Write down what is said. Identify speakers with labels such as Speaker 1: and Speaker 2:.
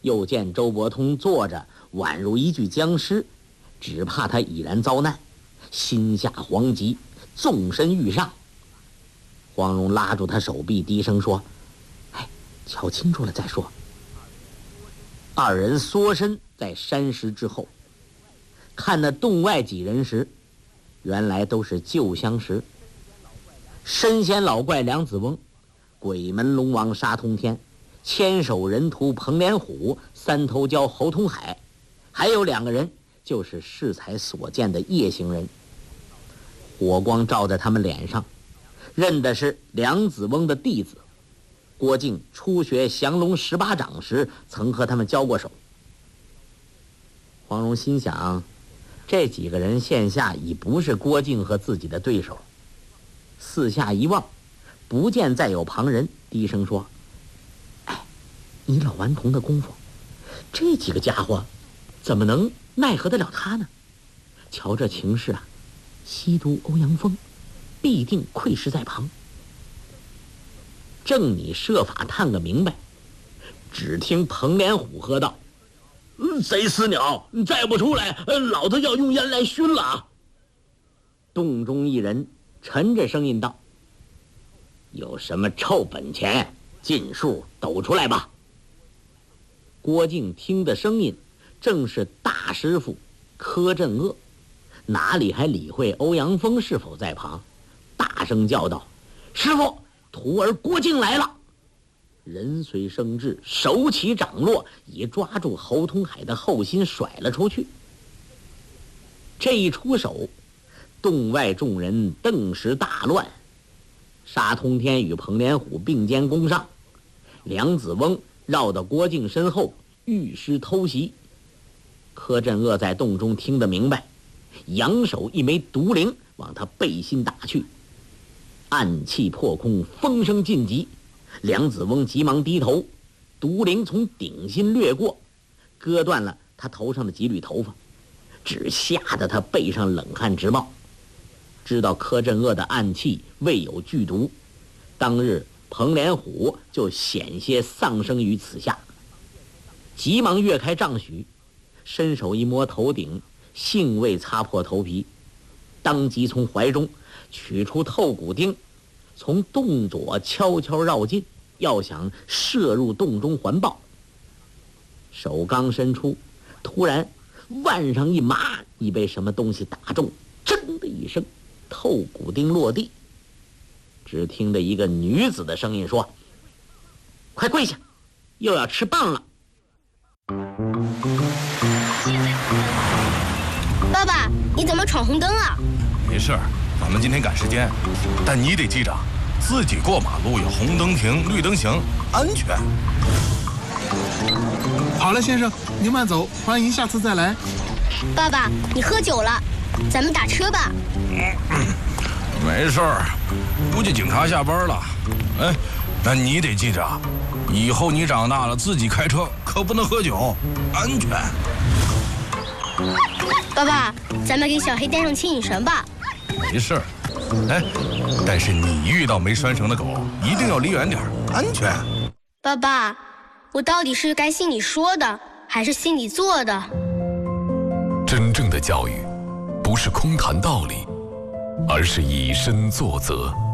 Speaker 1: 又见周伯通坐着宛如一具僵尸，只怕他已然遭难，心下惶急，纵身欲上。黄蓉拉住他手臂，低声说：“哎，瞧清楚了再说。”二人缩身在山石之后，看那洞外几人时，原来都是旧相识。神仙老怪梁子翁，鬼门龙王沙通天，千手人屠彭连虎，三头蛟侯通海，还有2个人就是适才所见的夜行人。火光照在他们脸上，认的是梁子翁的弟子郭靖，初学降龙18掌时曾和他们交过手。黄蓉心想，这几个人现下已不是郭靖和自己的对手。四下一望，不见再有旁人，低声说：“哎，你老顽童的功夫，这几个家伙怎么能奈何得了他呢？瞧这情势啊，西都欧阳锋必定窥视在旁。”正你设法探个明白，只听彭连虎喝道：“贼死鸟，再不出来，老子要用烟来熏了！”洞中一人沉着声音道：“有什么臭本钱，尽数抖出来吧。”郭靖听的声音正是大师傅柯镇恶，哪里还理会欧阳锋是否在旁，大声叫道：“师傅，徒儿郭靖来了！”人随声至，手起掌落，已抓住侯通海的后心甩了出去。这一出手，洞外众人顿时大乱。沙通天与彭连虎并肩攻上，梁子翁绕到郭靖身后御师偷袭。柯镇恶在洞中听得明白，扬手一枚毒灵往他背心打去，暗气破空，风声尽极。梁子翁急忙低头，毒灵从顶心掠过，割断了他头上的几缕头发，只吓得他背上冷汗直冒。知道柯镇恶的暗器未有剧毒，当日彭连虎就险些丧生于此下，急忙跃开帐许，伸手一摸头顶，幸未擦破头皮，当即从怀中取出透骨钉，从洞左悄悄绕进，要想射入洞中环抱。手刚伸出，突然腕上一麻，已被什么东西打中，铮的一声，透骨钉落地。只听得一个女子的声音说：“快跪下，又要吃棒了。”
Speaker 2: 爸爸，你怎么闯红灯啊？
Speaker 3: 没事，咱们今天赶时间，但你得记着，自己过马路有红灯停，绿灯行，安全。
Speaker 4: 好了，先生，您慢走，欢迎下次再来。
Speaker 2: 爸爸，你喝酒了，咱们打车吧。
Speaker 3: 没事儿，估计警察下班了。哎，但你得记着，以后你长大了自己开车可不能喝酒，安全。
Speaker 2: 爸爸，咱们给小黑带上牵引绳吧。
Speaker 3: 没事儿，哎，但是你遇到没拴绳的狗，一定要离远点，安全。
Speaker 2: 爸爸，我到底是该信你说的，还是信你做的？
Speaker 5: 真正的教育，不是空谈道理，而是以身作则。